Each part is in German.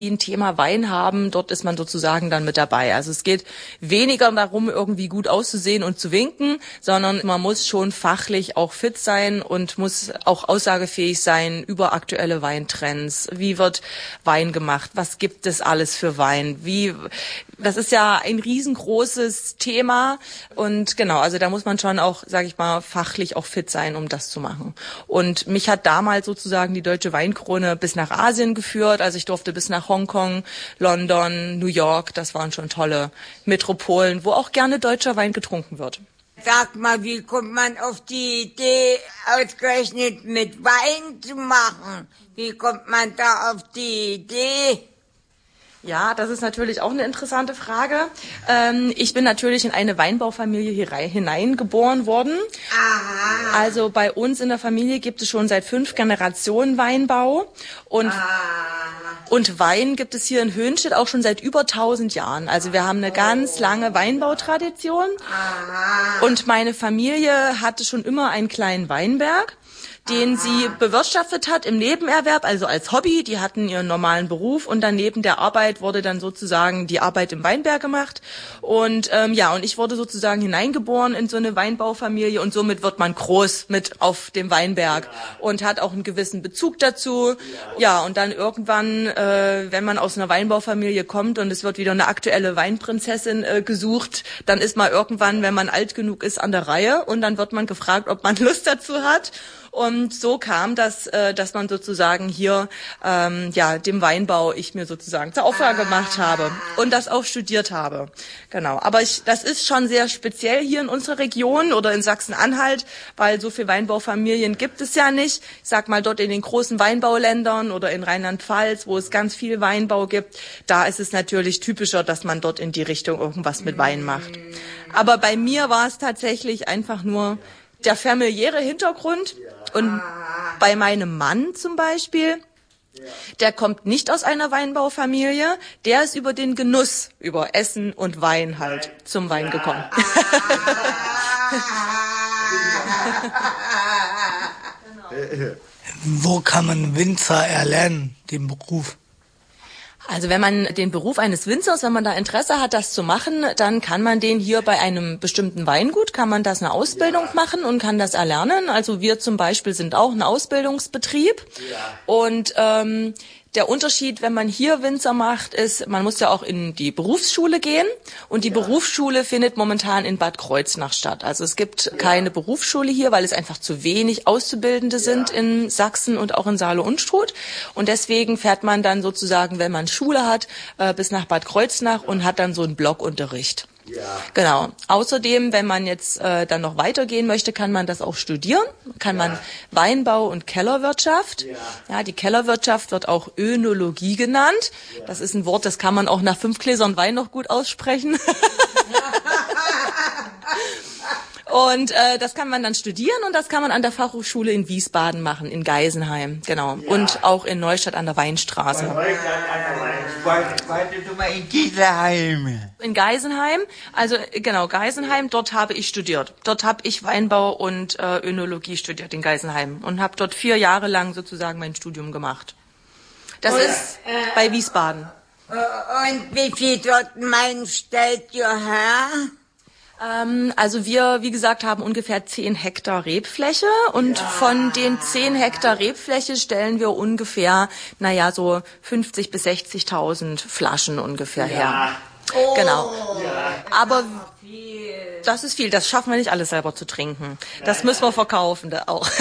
ein Thema Wein haben, dort ist man sozusagen dann mit dabei. Also es geht weniger darum, irgendwie gut auszusehen und zu winken, sondern man muss schon fachlich auch fit sein und muss auch aussagefähig sein über aktuelle Weintrends. Wie wird Wein gemacht? Was gibt es alles für Wein? Das ist ja ein riesengroßes Thema und genau, also da muss man schon auch, sage ich mal, fachlich auch fit sein, um das zu machen. Und mich hat damals sozusagen die Deutsche Weinkrone bis nach Asien geführt. Also ich durfte bis nach Hongkong, London, New York. Das waren schon tolle Metropolen, wo auch gerne deutscher Wein getrunken wird. Sag mal, wie kommt man auf die Idee, ausgerechnet mit Wein zu machen? Wie kommt man da auf die Idee? Ja, das ist natürlich auch eine interessante Frage. Ich bin natürlich in eine Weinbaufamilie hier hineingeboren worden. Aha. Also bei uns in der Familie gibt es schon seit 5 Generationen Weinbau. Und Wein gibt es hier in Höhnstedt auch schon seit über 1000 Jahren. Also wir haben eine ganz lange Weinbautradition. Aha. Und meine Familie hatte schon immer einen kleinen Weinberg, den sie bewirtschaftet hat im Nebenerwerb, also als Hobby. Die hatten ihren normalen Beruf und dann neben der Arbeit wurde dann sozusagen die Arbeit im Weinberg gemacht. Und und ich wurde sozusagen hineingeboren in so eine Weinbaufamilie und somit wird man groß mit auf dem Weinberg und hat auch einen gewissen Bezug dazu. Ja, und dann irgendwann, wenn man aus einer Weinbaufamilie kommt und es wird wieder eine aktuelle Weinprinzessin gesucht, dann ist man irgendwann, wenn man alt genug ist, an der Reihe und dann wird man gefragt, ob man Lust dazu hat. Und so kam das, dass man sozusagen hier dem Weinbau ich mir sozusagen zur Aufgabe gemacht habe und das auch studiert habe. Genau. Aber das ist schon sehr speziell hier in unserer Region oder in Sachsen-Anhalt, weil so viele Weinbaufamilien gibt es ja nicht. Ich sag mal, dort in den großen Weinbauländern oder in Rheinland-Pfalz, wo es ganz viel Weinbau gibt, da ist es natürlich typischer, dass man dort in die Richtung irgendwas mit Wein macht. Aber bei mir war es tatsächlich einfach nur der familiäre Hintergrund. Und bei meinem Mann zum Beispiel, der kommt nicht aus einer Weinbaufamilie, der ist über den Genuss, über Essen und Wein halt zum Wein gekommen. Wo kann man Winzer erlernen, den Beruf? Also wenn man den Beruf eines Winzers, wenn man da Interesse hat, das zu machen, dann kann man den hier bei einem bestimmten Weingut, kann man das eine Ausbildung machen und kann das erlernen. Also wir zum Beispiel sind auch ein Ausbildungsbetrieb. Und der Unterschied, wenn man hier Winzer macht, ist, man muss ja auch in die Berufsschule gehen und die Berufsschule findet momentan in Bad Kreuznach statt. Also es gibt keine Berufsschule hier, weil es einfach zu wenig Auszubildende sind in Sachsen und auch in Saale-Unstrut. Und deswegen fährt man dann sozusagen, wenn man Schule hat, bis nach Bad Kreuznach und hat dann so einen Blockunterricht. Ja. Genau. Außerdem, wenn man jetzt dann noch weitergehen möchte, kann man das auch studieren. Kann man Weinbau und Kellerwirtschaft. Ja, die Kellerwirtschaft wird auch Önologie genannt. Das ist ein Wort, das kann man auch nach 5 Gläsern Wein noch gut aussprechen. Und das kann man dann studieren und das kann man an der Fachhochschule in Wiesbaden machen, in Geisenheim, genau. Ja. Und auch in Neustadt an der Weinstraße. Wolltest du mal in Geisenheim? In Geisenheim, also genau, Geisenheim, dort habe ich studiert. Dort habe ich Weinbau und Önologie studiert in Geisenheim und habe dort 4 Jahre lang sozusagen mein Studium gemacht. Das ist bei Wiesbaden. Und wie viel dort Wein stellt ihr her? Also wir, wie gesagt, haben ungefähr 10 Hektar Rebfläche und von den 10 Hektar Rebfläche stellen wir ungefähr, so 50.000 bis 60.000 Flaschen ungefähr her. Oh. Genau. Aber das ist viel, das schaffen wir nicht alles selber zu trinken. Das müssen wir verkaufen da auch.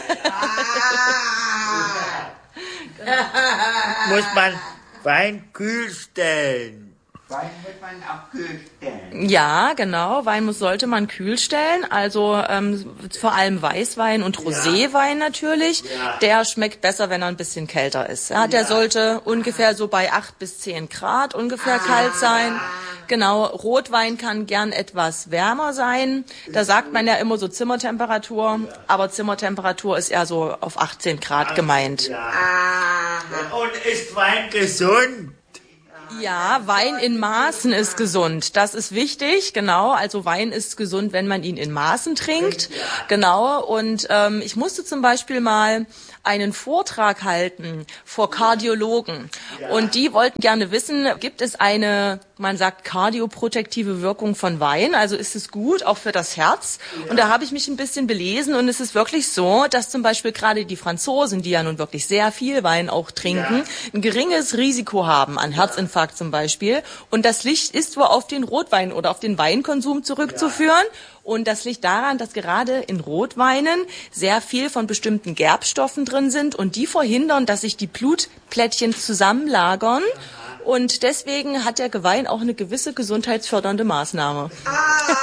Muss man Wein kühl stellen? Wein wird man auch kühl stellen. Ja, genau. Wein sollte man kühl stellen. Also vor allem Weißwein und Roséwein natürlich. Ja. Der schmeckt besser, wenn er ein bisschen kälter ist. Ja, der sollte ungefähr so bei 8 bis 10 Grad ungefähr kalt sein. Genau. Rotwein kann gern etwas wärmer sein. Da sagt man ja immer so Zimmertemperatur. Aber Zimmertemperatur ist eher so auf 18 Grad gemeint. Ja. Und ist Wein gesund? Ja, Wein in Maßen ist gesund. Das ist wichtig, genau. Also Wein ist gesund, wenn man ihn in Maßen trinkt. Genau. Und ich musste zum Beispiel mal einen Vortrag halten vor Kardiologen. Und die wollten gerne wissen, gibt es eine, man sagt, kardioprotektive Wirkung von Wein? Also ist es gut, auch für das Herz? Und da habe ich mich ein bisschen belesen und es ist wirklich so, dass zum Beispiel gerade die Franzosen, die ja nun wirklich sehr viel Wein auch trinken, ein geringes Risiko haben an Herzinfarkt zum Beispiel. Und das liegt ist wohl auf den Rotwein oder auf den Weinkonsum zurückzuführen. Und das liegt daran, dass gerade in Rotweinen sehr viel von bestimmten Gerbstoffen drin sind und die verhindern, dass sich die Blutplättchen zusammenlagern. Und deswegen hat der Wein auch eine gewisse gesundheitsfördernde Maßnahme. Das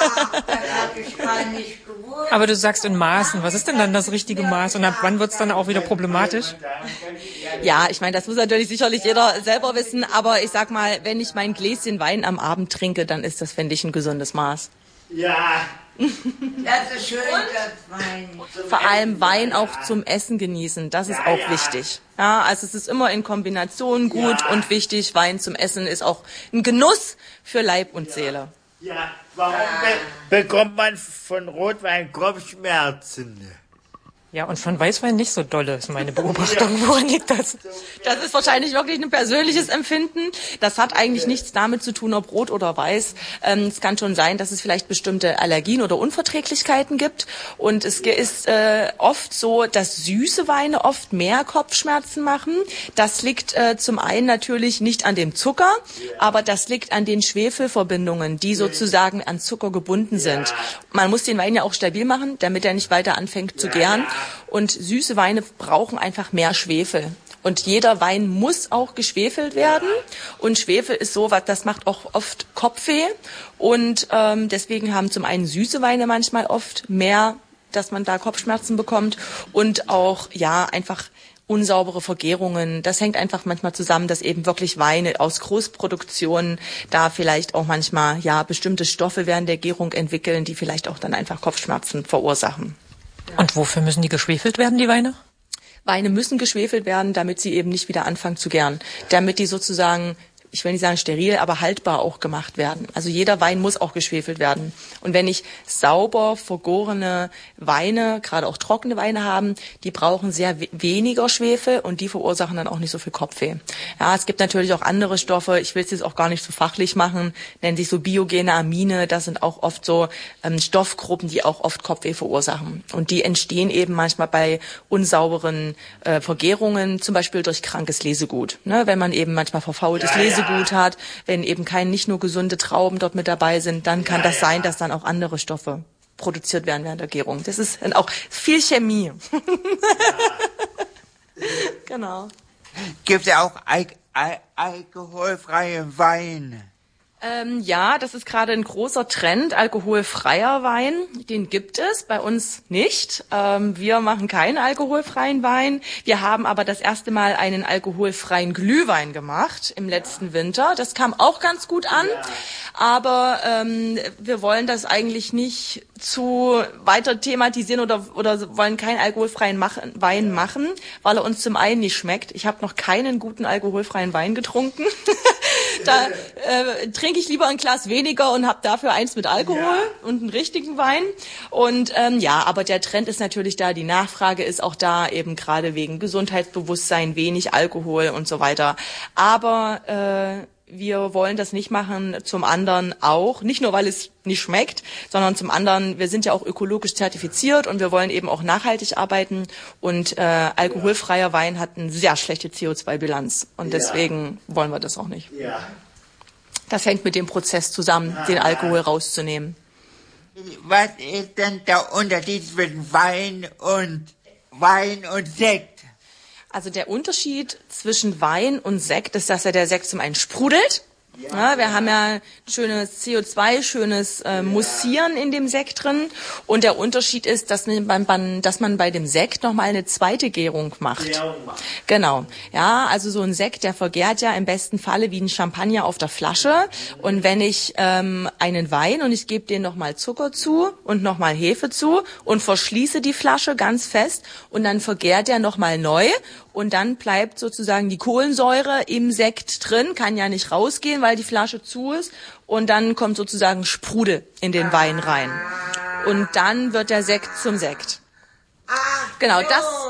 habe ich gar nicht gewusst. Aber du sagst in Maßen. Was ist denn dann das richtige Maß? Und ab wann wird's dann auch wieder problematisch? Ja, ich meine, das muss natürlich sicherlich jeder selber wissen. Aber ich sag mal, wenn ich mein Gläschen Wein am Abend trinke, dann ist das, finde ich, ein gesundes Maß. Ja. Das ist schön, das Wein. Vor allem Wein auch zum Essen genießen, das ist auch wichtig. Ja, also es ist immer in Kombination gut und wichtig. Wein zum Essen ist auch ein Genuss für Leib und Seele. Ja, warum bekommt man von Rotwein Kopfschmerzen? Ja, und von Weißwein nicht so dolle, ist meine Beobachtung. Woran liegt das? Das ist wahrscheinlich wirklich ein persönliches Empfinden. Das hat eigentlich nichts damit zu tun, ob rot oder weiß. Es kann schon sein, dass es vielleicht bestimmte Allergien oder Unverträglichkeiten gibt. Und es ist oft so, dass süße Weine oft mehr Kopfschmerzen machen. Das liegt zum einen natürlich nicht an dem Zucker, aber das liegt an den Schwefelverbindungen, die sozusagen an Zucker gebunden sind. Man muss den Wein ja auch stabil machen, damit er nicht weiter anfängt zu gären. Und süße Weine brauchen einfach mehr Schwefel. Und jeder Wein muss auch geschwefelt werden. Und Schwefel ist so, das macht auch oft Kopfweh. Und deswegen haben zum einen süße Weine manchmal oft mehr, dass man da Kopfschmerzen bekommt. Und auch, einfach unsaubere Vergärungen. Das hängt einfach manchmal zusammen, dass eben wirklich Weine aus Großproduktionen da vielleicht auch manchmal, bestimmte Stoffe während der Gärung entwickeln, die vielleicht auch dann einfach Kopfschmerzen verursachen. Und wofür müssen die geschwefelt werden, die Weine? Weine müssen geschwefelt werden, damit sie eben nicht wieder anfangen zu gären. Damit die sozusagen, ich will nicht sagen steril, aber haltbar auch gemacht werden. Also jeder Wein muss auch geschwefelt werden. Und wenn ich sauber vergorene Weine, gerade auch trockene Weine haben, die brauchen sehr weniger Schwefel und die verursachen dann auch nicht so viel Kopfweh. Ja, es gibt natürlich auch andere Stoffe, ich will es jetzt auch gar nicht so fachlich machen, nennen sich so biogene Amine, das sind auch oft so Stoffgruppen, die auch oft Kopfweh verursachen. Und die entstehen eben manchmal bei unsauberen Vergärungen, zum Beispiel durch krankes Lesegut. Ne, wenn man eben manchmal verfaultes Lesegut hat, wenn eben nicht nur gesunde Trauben dort mit dabei sind, dann kann das sein, dass dann auch andere Stoffe produziert werden während der Gärung. Das ist dann auch viel Chemie. Genau. Gibt es auch alkoholfreie Wein? Das ist gerade ein großer Trend, alkoholfreier Wein. Den gibt es, bei uns nicht. Wir machen keinen alkoholfreien Wein. Wir haben aber das erste Mal einen alkoholfreien Glühwein gemacht im letzten Winter. Das kam auch ganz gut an. Aber wir wollen das eigentlich nicht zu weiter thematisieren oder wollen keinen alkoholfreien Wein machen, weil er uns zum einen nicht schmeckt. Ich habe noch keinen guten alkoholfreien Wein getrunken. Da trinke ich lieber ein Glas weniger und habe dafür eins mit Alkohol und einen richtigen Wein. Und aber der Trend ist natürlich da, die Nachfrage ist auch da, eben gerade wegen Gesundheitsbewusstsein, wenig Alkohol und so weiter. Aber wir wollen das nicht machen, zum anderen auch, nicht nur, weil es nicht schmeckt, sondern zum anderen, wir sind ja auch ökologisch zertifiziert und wir wollen eben auch nachhaltig arbeiten und alkoholfreier Wein hat eine sehr schlechte CO2-Bilanz und deswegen wollen wir das auch nicht. Ja. Das hängt mit dem Prozess zusammen, den Alkohol rauszunehmen. Was ist denn der Unterschied zwischen Wein und Sekt? Also der Unterschied zwischen Wein und Sekt ist, dass der Sekt zum einen sprudelt. Ja, wir haben ja schönes CO2, schönes Mussieren in dem Sekt drin. Und der Unterschied ist, dass man bei dem Sekt nochmal eine zweite Gärung macht. Genau. Ja, also so ein Sekt, der vergärt ja im besten Falle wie ein Champagner auf der Flasche. Und wenn ich einen Wein und ich gebe den nochmal Zucker zu und nochmal Hefe zu und verschließe die Flasche ganz fest und dann vergärt der nochmal neu. Und dann bleibt sozusagen die Kohlensäure im Sekt drin, kann ja nicht rausgehen, weil die Flasche zu ist. Und dann kommt sozusagen Sprudel in den Wein rein. Und dann wird der Sekt zum Sekt. Genau,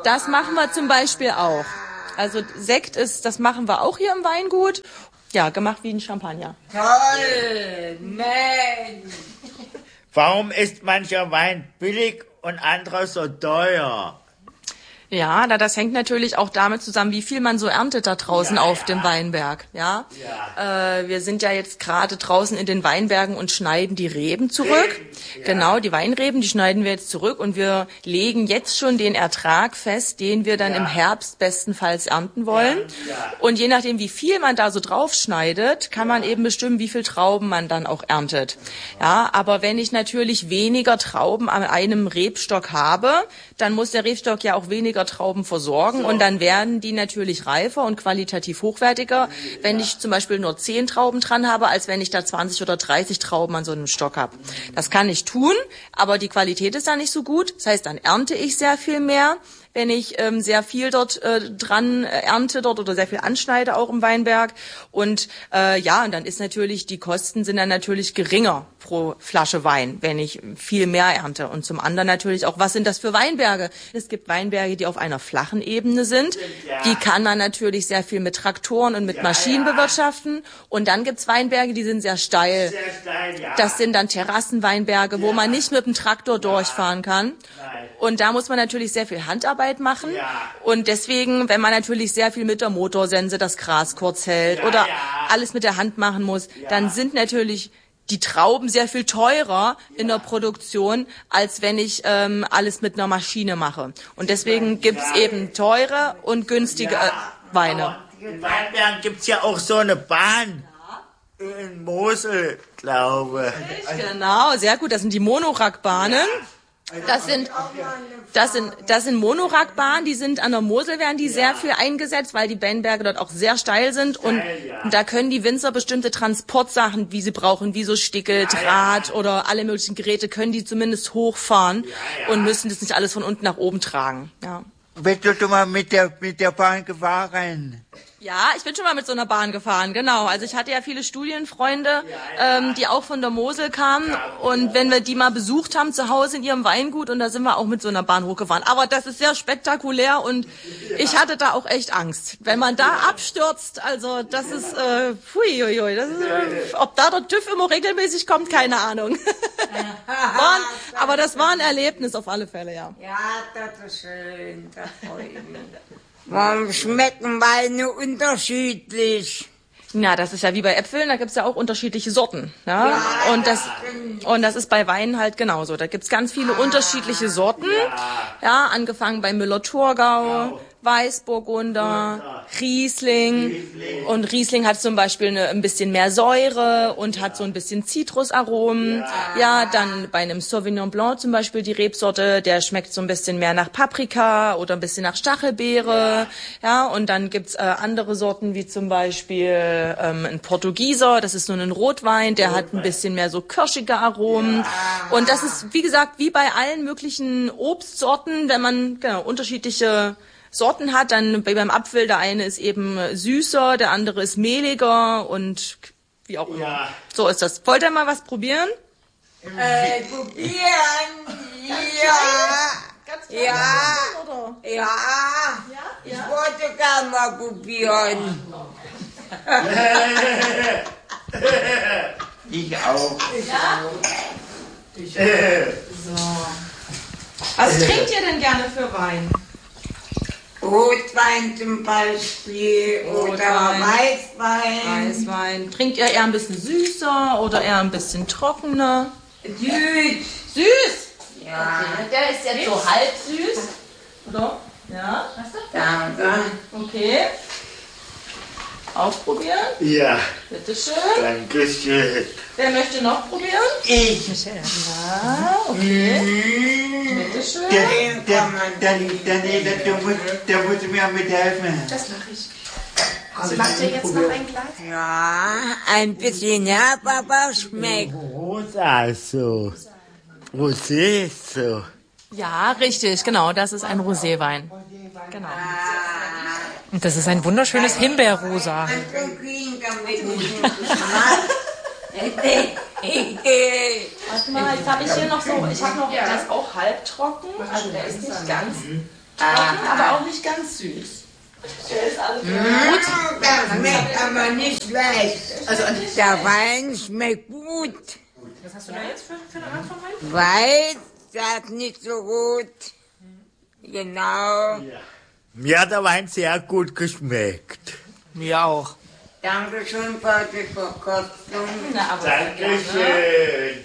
Das machen wir zum Beispiel auch. Also Sekt das machen wir auch hier im Weingut. Ja, gemacht wie ein Champagner. Toll, Mensch. Warum ist mancher Wein billig und anderer so teuer? Ja, das hängt natürlich auch damit zusammen, wie viel man so erntet da draußen auf dem Weinberg. Ja, wir sind ja jetzt gerade draußen in den Weinbergen und schneiden die Reben zurück. Genau, die Weinreben, die schneiden wir jetzt zurück und wir legen jetzt schon den Ertrag fest, den wir dann im Herbst bestenfalls ernten wollen. Und je nachdem, wie viel man da so drauf schneidet, kann man eben bestimmen, wie viel Trauben man dann auch erntet. Ja, aber wenn ich natürlich weniger Trauben an einem Rebstock habe, dann muss der Rebstock ja auch weniger Trauben versorgen und dann werden die natürlich reifer und qualitativ hochwertiger, wenn ich zum Beispiel nur 10 Trauben dran habe, als wenn ich da 20 oder 30 Trauben an so einem Stock habe. Das kann ich tun, aber die Qualität ist dann nicht so gut. Das heißt, dann ernte ich sehr viel mehr, wenn ich sehr viel dort dran ernte dort oder sehr viel anschneide auch im Weinberg. Und und dann ist natürlich, die Kosten sind dann natürlich geringer pro Flasche Wein, wenn ich viel mehr ernte. Und zum anderen natürlich auch, was sind das für Weinberge? Es gibt Weinberge, die auf einer flachen Ebene sind. Die kann man natürlich sehr viel mit Traktoren und mit Maschinen bewirtschaften. Und dann gibt's Weinberge, die sind sehr steil. Das sind dann Terrassenweinberge, wo man nicht mit dem Traktor durchfahren kann. Und da muss man natürlich sehr viel Handarbeit machen. Und deswegen, wenn man natürlich sehr viel mit der Motorsense das Gras kurz hält oder alles mit der Hand machen muss, dann sind natürlich die Trauben sehr viel teurer in der Produktion, als wenn ich alles mit einer Maschine mache. Und deswegen gibt's eben teure und günstige Weine. In Weinbergen gibt's ja auch so eine Bahn in Mosel, glaube ich. Genau, sehr gut. Das sind die Monorackbahnen. Das sind Monorackbahnen, die sind an der Mosel, werden die sehr viel eingesetzt, weil die Weinberge dort auch sehr steil sind und da können die Winzer bestimmte Transportsachen, wie sie brauchen, wie so Stickel, Draht oder alle möglichen Geräte, können die zumindest hochfahren und müssen das nicht alles von unten nach oben tragen. Ja. Bist du schon mal mit der Bahn gefahren? Ja, ich bin schon mal mit so einer Bahn gefahren, genau. Also ich hatte ja viele Studienfreunde, die auch von der Mosel kamen und wenn wir die mal besucht haben zu Hause in ihrem Weingut und da sind wir auch mit so einer Bahn hochgefahren. Aber das ist sehr spektakulär und ich hatte da auch echt Angst. Wenn man da abstürzt, also das ist, das ist, ob da der TÜV immer regelmäßig kommt, keine Ahnung. Aber das war ein Erlebnis auf alle Fälle, ja. Ja, das ist schön, das freut mich. Warum schmecken Weine unterschiedlich? Na, das ist ja wie bei Äpfeln, da gibt's ja auch unterschiedliche Sorten. Ja? Und das ist bei Weinen halt genauso. Da gibt's ganz viele unterschiedliche Sorten. Ja, angefangen bei Müller-Thurgau, Weißburgunder, Riesling. Und Riesling hat zum Beispiel ein bisschen mehr Säure und hat so ein bisschen Zitrusaromen. Ja, dann bei einem Sauvignon Blanc zum Beispiel die Rebsorte, der schmeckt so ein bisschen mehr nach Paprika oder ein bisschen nach Stachelbeere. Ja, und dann gibt's andere Sorten wie zum Beispiel ein Portugieser, das ist nur ein Rotwein, der hat ein bisschen mehr so kirschige Aromen. Und das ist, wie gesagt, wie bei allen möglichen Obstsorten, wenn man unterschiedliche Sorten hat, dann beim Apfel, der eine ist eben süßer, der andere ist mehliger und wie auch immer. Ja. So ist das. Wollt ihr mal was probieren? Probieren? Ja. Ich wollte gerne mal probieren. Ich auch. So. Was trinkt ihr denn gerne für Wein? Rotwein zum Beispiel oder Weißwein. Weißwein. Trinkt ihr eher ein bisschen süßer oder eher ein bisschen trockener? Süß. Süß? Ja. Okay. Der ist jetzt so halb süß. Oder? Ja. Danke. Okay. Ausprobieren? Ja. Bitteschön. Dankeschön. Wer möchte noch probieren? Ich. Ja, okay. Bitteschön. Daniela, da musst du mir mithelfen. Das mache ich. Sie macht dir jetzt noch ein Glas? Ja, ein bisschen herb, aber schmeckt. Rosa so. Rosé so. Ja, richtig, genau. Das ist ein Roséwein. Genau. Und das ist ein wunderschönes Himbeerrosa. Warte mal, jetzt habe ich hier noch so, ich habe noch, der ist auch halbtrocken, also der ist nicht ganz Aber auch nicht ganz süß. Das schmeckt aber nicht schlecht. Also Der Wein schmeckt gut. Was hast du da jetzt für eine Art von Wein? Weiß, das ist nicht so gut. Genau. Mir hat der Wein sehr gut geschmeckt. Mir auch. Dankeschön für die Verkostung. Na, aber Dankeschön.